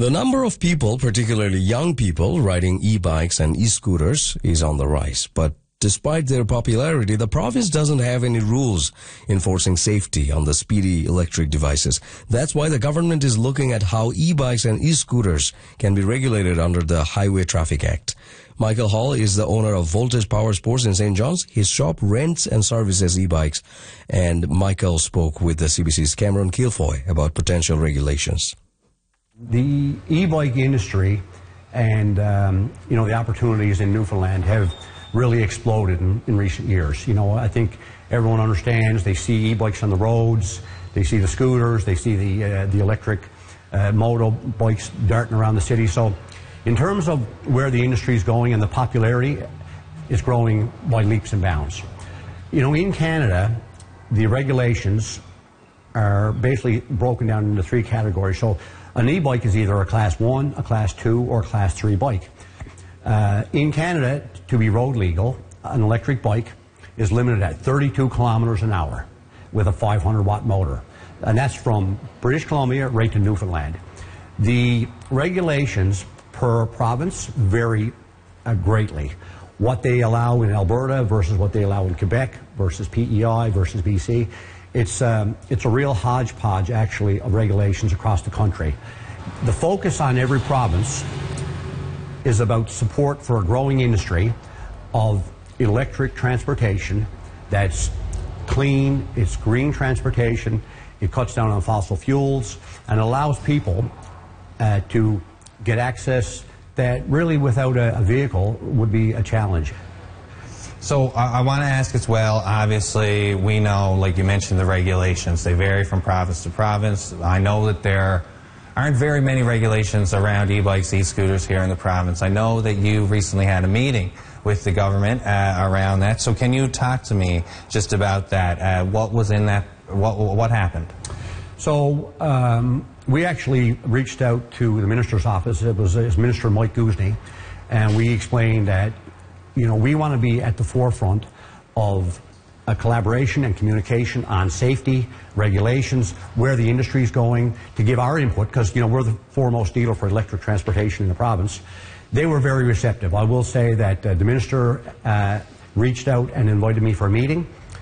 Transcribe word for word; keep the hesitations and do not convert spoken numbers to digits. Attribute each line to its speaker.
Speaker 1: The number of people, particularly young people, riding e-bikes and e-scooters is on the rise. But despite their popularity, the province doesn't have any rules enforcing safety on the speedy electric devices. That's why the government is looking at how e-bikes and e-scooters can be regulated under the Highway Traffic Act. Michael Hall is the owner of Voltage Power Sports in Saint John's. His shop rents and services e-bikes. And Michael spoke with the C B C's Cameron Kilfoy about potential regulations.
Speaker 2: The e-bike industry and um, you know the opportunities in Newfoundland have really exploded in, in recent years. You know, I think everyone understands. They see e-bikes on the roads, they see the scooters, they see the uh, the electric uh, moto bikes darting around the city. So, in terms of where the industry is going and the popularity is growing by leaps and bounds. You know, in Canada, the regulations are basically broken down into three categories. So, an e-bike is either a class one, a class two, or a class three bike. Uh, in Canada, to be road legal, an electric bike is limited at thirty-two kilometers an hour with a five hundred watt motor. And that's from British Columbia right to Newfoundland. The regulations per province vary uh, greatly. What they allow in Alberta versus what they allow in Quebec versus P E I versus B C. It's, um, it's a real hodgepodge, actually, of regulations across the country. The focus on every province is about support for a growing industry of electric transportation that's clean, it's green transportation, it cuts down on fossil fuels, and allows people uh, to get access that really without a, a vehicle would be a challenge.
Speaker 3: So I, I want to ask as well, obviously we know, like you mentioned, the regulations, they vary from province to province. I know that there aren't very many regulations around e-bikes, e-scooters here in the province. I know that you recently had a meeting with the government uh, around that. So can you talk to me just about that? Uh, what was in that, what, what happened?
Speaker 2: So um, we actually reached out to the minister's office. It was, it was Minister Mike Guzny, and we explained that, you know, we want to be at the forefront of a collaboration and communication on safety, regulations, where the industry is going, to give our input, because, you know, we're the foremost dealer for electric transportation in the province. They were very receptive. I will say that uh, the minister uh, reached out and invited me for a meeting.